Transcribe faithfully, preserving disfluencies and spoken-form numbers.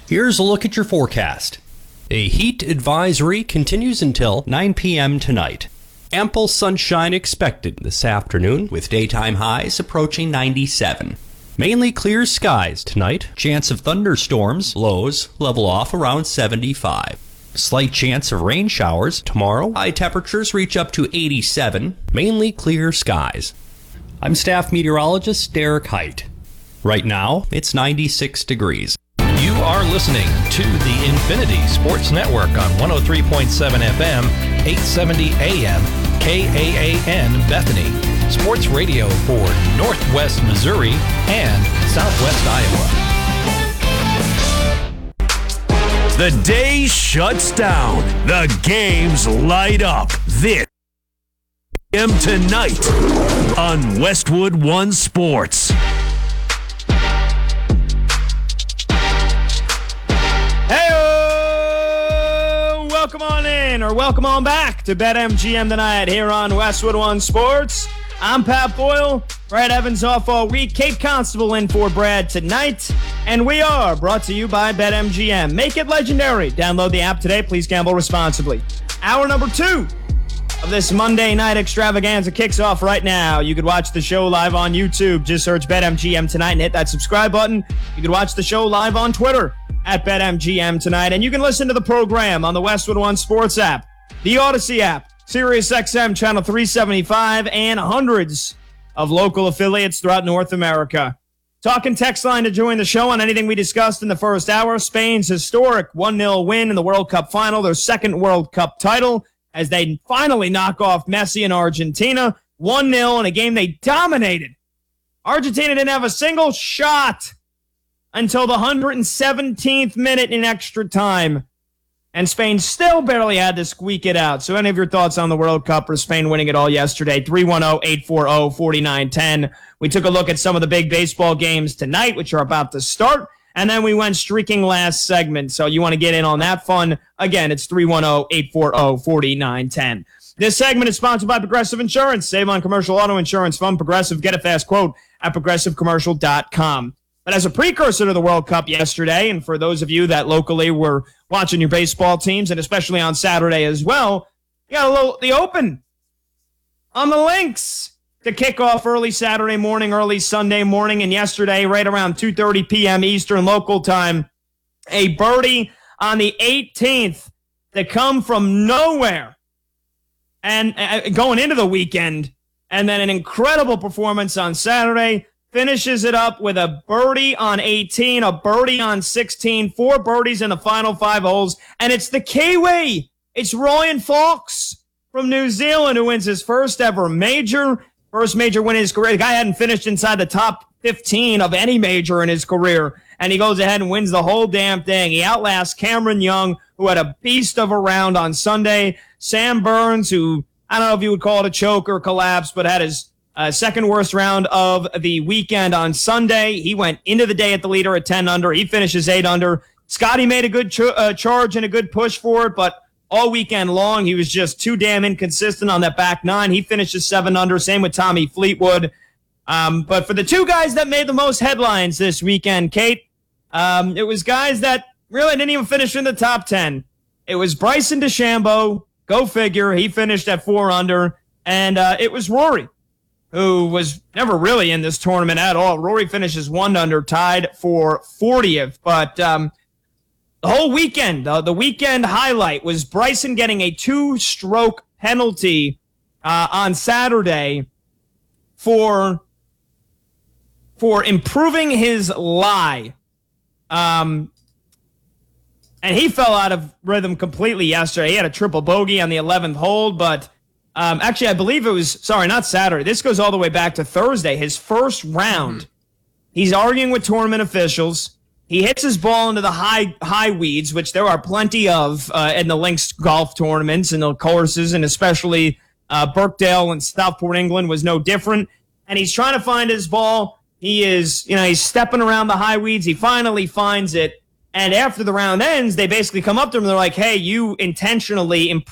Here's a look at your forecast. A heat advisory continues until nine p.m. tonight. Ample sunshine expected this afternoon, with daytime highs approaching ninety-seven. Mainly clear skies tonight. Chance of thunderstorms, lows level off around seventy-five. Slight chance of rain showers tomorrow. High temperatures reach up to eighty-seven. Mainly clear skies. I'm staff meteorologist Derek Height. Right now, it's ninety-six degrees. You are listening to the Infinity Sports Network on one oh three point seven F M, eight seventy A M, K A A N Bethany. Sports radio for Northwest Missouri and Southwest Iowa. The day shuts down. The games light up. This am tonight on Westwood One Sports. Welcome on in, or welcome on back to BetMGM tonight here on Westwood One Sports. I'm Pat Boyle. Brad Evans off all week. Kate Constable in for Brad tonight. And we are brought to you by BetMGM. Make it legendary. Download the app today. Please gamble responsibly. Hour number two of this Monday night extravaganza kicks off right now. You could watch the show live on YouTube. Just search BetMGM tonight and hit that subscribe button. You could watch the show live on Twitter at BetMGM tonight. And you can listen to the program on the Westwood One Sports app, the Odyssey app, SiriusXM Channel three seventy-five, and hundreds of local affiliates throughout North America. Talking text line to join the show on anything we discussed in the first hour. Spain's historic one nil win in the World Cup final, their second World Cup title, as they finally knock off Messi and Argentina. one nil in a game they dominated. Argentina didn't have a single shot until the one hundred seventeenth minute in extra time. And Spain still barely had to squeak it out. So any of your thoughts on the World Cup or Spain winning it all yesterday? three one zero, eight four zero, four nine one zero. We took a look at some of the big baseball games tonight, which are about to start. And then we went streaking last segment. So you want to get in on that fun? Again, it's three one zero, eight four zero, four nine one zero. This segment is sponsored by Progressive Insurance. Save on commercial auto insurance from Progressive. Get a fast quote at progressive commercial dot com. But as a precursor to the World Cup yesterday, and for those of you that locally were watching your baseball teams, and especially on Saturday as well, you got a little the Open on the links to kick off early Saturday morning, early Sunday morning, and yesterday, right around two thirty p.m. Eastern local time, a birdie on the eighteenth to come from nowhere and uh, going into the weekend, and then an incredible performance on Saturday. Finishes it up with a birdie on eighteen, a birdie on sixteen, four birdies in the final five holes. And it's the Kiwi. It's Ryan Fox from New Zealand who wins his first ever major. First major win in his career. The guy hadn't finished inside the top fifteen of any major in his career. And he goes ahead and wins the whole damn thing. He outlasts Cameron Young, who had a beast of a round on Sunday. Sam Burns, who I don't know if you would call it a choke or collapse, but had his Uh, second worst round of the weekend on Sunday. He went into the day at the leader at ten under. He finishes eight under. Scotty made a good ch- uh, charge and a good push for it, but all weekend long, he was just too damn inconsistent on that back nine. He finishes seven under. Same with Tommy Fleetwood. Um, but for the two guys that made the most headlines this weekend, Kate, um, it was guys that really didn't even finish in the top ten. It was Bryson DeChambeau. Go figure. He finished at four under. And uh, it was Rory, who was never really in this tournament at all. Rory finishes one under, tied for fortieth. But um, the whole weekend, uh, the weekend highlight was Bryson getting a two-stroke penalty uh, on Saturday for, for improving his lie. Um, and he fell out of rhythm completely yesterday. He had a triple bogey on the eleventh hole, but Um, actually, I believe it was, sorry, not Saturday. This goes all the way back to Thursday, his first round. Mm-hmm. He's arguing with tournament officials. He hits his ball into the high high weeds, which there are plenty of uh, in the links golf tournaments and the courses, and especially uh, Birkdale and Southport, England was no different. And he's trying to find his ball. He is, you know, he's stepping around the high weeds. He finally finds it. And after the round ends, they basically come up to him and they're like, hey, you intentionally